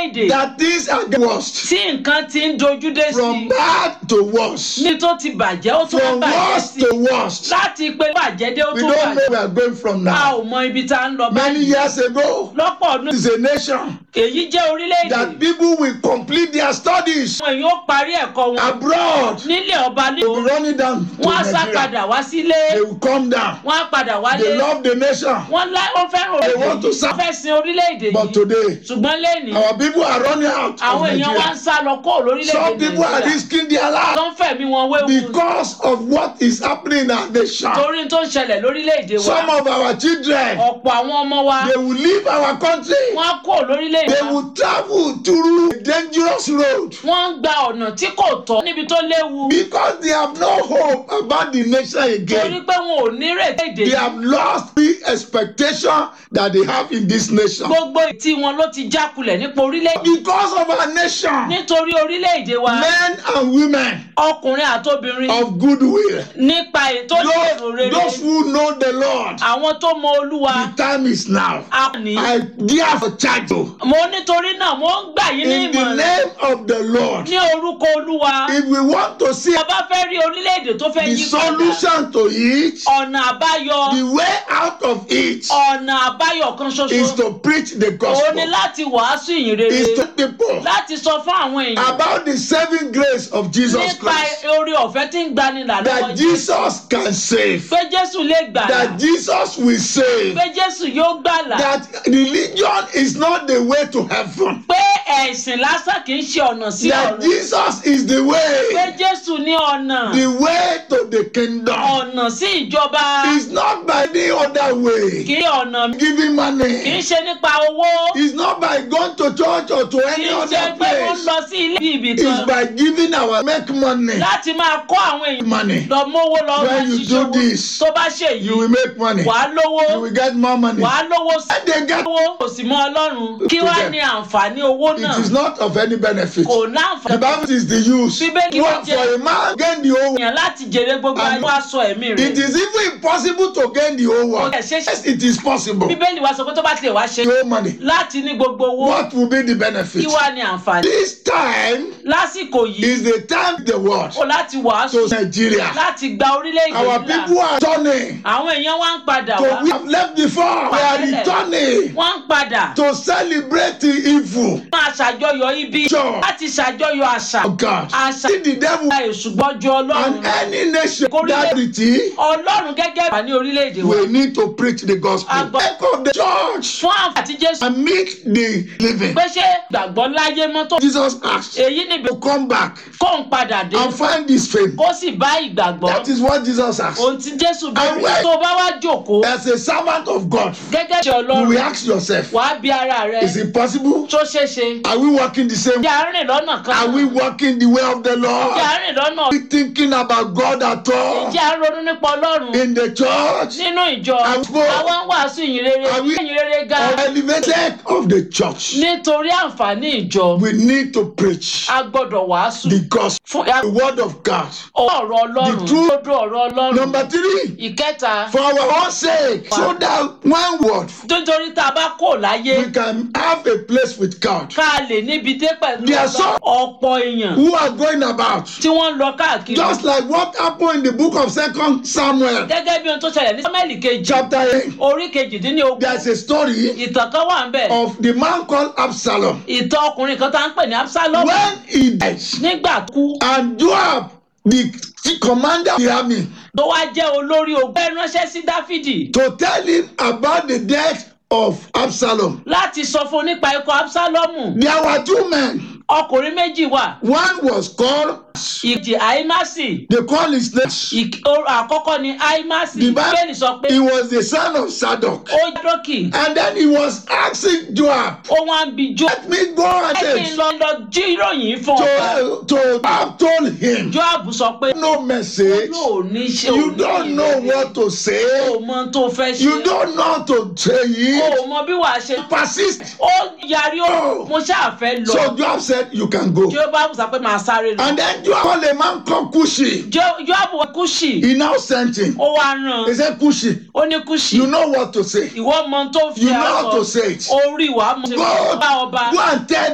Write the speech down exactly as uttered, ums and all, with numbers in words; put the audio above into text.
orílẹ̀-èdè that things are getting worse. tí nǹkan ti ń dojú dé sí From bad to worse. ní tó ti bàjẹ́ ó tún From bàjẹ́ worse sí to worse. láti pé bàjẹ́ dé ó We tún don't know bàjẹ́ where we are going from a now. ò mọ ibi tá a ń lọ Many báyìí years ago, lọ́pọ̀ ọdún it's a nation èyí jẹ́ orílẹ̀-èdè that people will complete their studies àwọn èèyàn ó parí ẹ̀kọ́ wọn abroad. nílé ọba ní They will run it down to wọ́n á sá Nigeria. padà wá sílé They will come down. wọ́n á padà wálé They love the nation. wọ́n lá wọ́n fẹ́ràn They orílẹ̀-èdè want to yìí serve. wọ́n fẹ́ sin orílẹ̀-èdè But yìí today, ṣùgbọ́n lẹ́nìí our people are running out of àwọn èèyàn wá ń Nigeria. sá lọ kó lórílẹ̀-èdè Some people are Nàìjíríà risking their life tó ń fẹ̀mí wọn wéwu because of what is happening in our nation. torí tó ń ṣẹlẹ̀ lórílẹ̀-èdè wa Some of our children, ọ̀pọ̀ àwọn ọmọ wa they will leave our country. wọ́n á kó lórílẹ̀-èdè They wa will travel through a dangerous road wọ́n ń gba ọ̀nà tí kò tọ́ níbi tó léwu because they have no hope about the nation torí again. pé wọn ò ní rètí èdè They yìí have lost the expectation that they have in this nation. gbogbo ìtì wọn ló ti jákulẹ̀ nípa orílẹ̀-èdè Because of our nation, nítorí orílẹ̀-èdè wa men and women ọkùnrin àtobìnrin of goodwill, nípa ètò ìrò those, rere those who know the Lord, àwọn tó mọ olúwa the time is now. a ní. I therefore charge you mo nítorí náà mo ń gbà yín ní in the ìmọ̀ràn name of the Lord. ní orúkọ olúwa If we want to see a bá fẹ́ rí orílẹ̀-èdè tó fẹ́ the yí padà solution to it, ọ̀nà àbáyọ the way out of it ọ̀nà àbáyọ kan is ṣoṣo to preach the òun ni gospel. láti wàásù ìyìn rere Is to people láti sọ fún àwọn èèyàn about the saving grace of Jesus nípa Christ. oore ọ̀fẹ́ tí ń gbani là lọ́wọ́ That Jesus can save. pé jésù lè gbàlà That Jesus will save. pé jésù yóò gbàlà That religion is not the way to heaven. pé ẹ̀sìn lásán kì í ṣe ọ̀nà sí That ọ̀run Jesus is the pé way. jésù ní ọ̀nà The way to the kingdom ọ̀nà sí ìjọba is not by any other way. kì í ọ̀nà Giving kì í money. ṣe nípa owó It's not by going to church or to kì any í ṣe other pé wọ́n place. lọ sí ilé ibì It's kan by giving our make money. láti máa kọ́ àwọn èèyàn Money. lọ mówó lọ When máa you ṣiṣẹ́ do owó this, tó bá ṣe You yìí will make money. wàá lówó You will get more money. wàá lówó sí And they get owó kò sì mọ ọlọ́run kí To wá them. ní àǹfààní owó náà it is not of any benefit. kò The láǹfààní Bible is the use. Bíbélì What jẹ́- for a man gain the whole world. èèyàn láti jèrè gbogbo ayé And wá sọ ẹ̀mí It rẹ̀ is even impossible to gain the whole world. Ó lè ṣe é ṣe. Yes, it is possible. bíbélì wa sọ pé tó bá tilẹ̀ wá ṣe The whole money. láti ní gbogbo owó What will be the benefit? kí wá ní àǹfààní This time lásìkò yìí is the time the world ó láti wàásù to Nigeria. láti gba orílẹ̀-èdè Our ńlá people are turning. àwọn èèyàn wá ń padà So wá we have left before. We are returning wọ́n ń padà to celebrate the evil. máa ṣàjọyọ̀ ibi Sure. láti ṣàjọyọ̀ àṣà of God. àṣà See the devil èṣù gbọ́jú ọlọ́run and any nation Korílẹ̀- that it is, ọlọ́run gẹ́gẹ́ bá ní orílẹ̀-èdè wa we need to preach the gospel. Agbo- Echo the church fún àǹfààní jésù and meet the living. pé ṣé gbàgbọ́ láyé mọ́tò Jesus asked èyí níbi to come back kó ń padà dé and find this fame. kó sì bá ìgbàgbọ́ That is what Jesus asked. ohun tí jésù And bẹ̀rẹ̀ when- tó bá wá jókòó As a servant of God, gẹ́gẹ́ bí you ọlọ́run will ask yourself, wàá bí ara rẹ is it possible? tó ṣeé ṣe Are we walking the same way? jẹ́ àárín lọ́nà kan Are we walking the way of the Lord? jẹ́ àárín lọ́nà Are we thinking about God at all? jẹ́ àárín ronú nípa ọlọ́run In the church? nínú ìjọ Àgbo- àwọn ń wàásù ìyìn rere Are we- ìyìn rere ga Or elevated of the church? nítorí àǹfààní ìjọ We need to preach a gbọ́dọ̀ wàásù the gospel, fún the word of God. ọ̀rọ̀ ọlọ́run The truth. lọ́dọ̀ ọ̀rọ̀ ọlọ́run Number three, ìkẹta for our own sake, so that one word nítorí tá a bá kò láyé we can have a place with God. ká lè níbi dé pẹ̀lú There are some- ọ̀pọ̀ èèyàn Who are going about, tí wọ́n ń lọ káàkiri just like what happened in the book of Second Samuel, gẹ́gẹ́ bí ohun tó ṣẹlẹ̀ ní sámẹ́lì kejì chapter eight. orí kejìdínlógún There's a story ìtàn kan wà ń bẹ̀ of the man called Absalom. ìtàn ọkùnrin kan tá ń pè ní Absalom When he died, nígbà tó kú and Joab, the commander of the army, tó wá jẹ́ olórí ogun ẹ ránṣẹ́ sí Dáfídì to tell him about the death of Absalom. láti sọ fún un nípa ikú Absalomu There were two men. ọkùnrin méjì wà One was called, ìjì Ahimasi they call his name. ìk- o- àkọ́kọ́ ni Ahimasi The Bible- bẹ́ẹ̀ni sọ pé He was the son of Zadok. ó dókì And then he was asking Joab, ó wá ń bi jó let me go and ẹ kí n say, lọ lọ jíròyìn fún ọba to, to Joab told him, Joab sọ pé no message. yóò ní ṣe You òní don't know what to say. o mọ tó fẹ́ ṣe You don't know how to say o it. mọ bí wàá ṣe Persist. ó yarí ó Oh. mo ṣáà fẹ́ lọ So Joab said, you can go. Joab sọ pé màá sáré lọ And then Joab called a man called Cushi. Jo- Joab wọ Kúṣì He now sent him. ó wá rán He said, Cushi, ó ní Kúṣì you know what to say. ìwọ mọ tó fi You know how to àṣọ say it. orí wàá mọ Go, bá ọba go and tell